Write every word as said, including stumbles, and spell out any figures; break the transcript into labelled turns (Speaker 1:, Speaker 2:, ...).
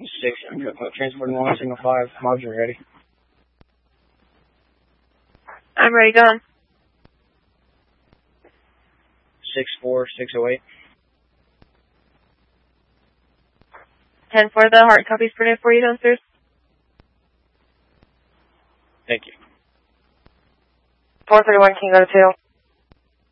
Speaker 1: Six, uh, transporting one, signal five, modular ready.
Speaker 2: I'm ready, go on.
Speaker 1: Six four six oh eight.
Speaker 2: Ten four, the hard copy's printed for you downstairs.
Speaker 1: Thank you.
Speaker 2: Four thirty one, can you go to two?